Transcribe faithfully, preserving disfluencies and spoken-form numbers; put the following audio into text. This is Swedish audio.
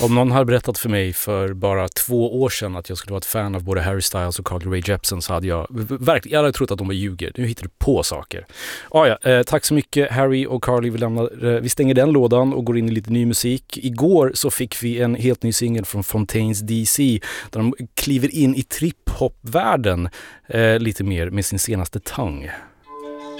Om någon hade berättat för mig för bara två år sedan att jag skulle vara ett fan av både Harry Styles och Carly Rae Jepsen, så hade jag verkligen, jag hade trott att de var ljuger. Nu hittar du på saker. Ah, ja, eh, tack så mycket Harry och Carly. Vi, lämnar, eh, vi stänger den lådan och går in i lite ny musik. Igår så fick vi en helt ny singel från Fontaines D C där de kliver in i trip-hop-världen eh, lite mer med sin senaste Tongue.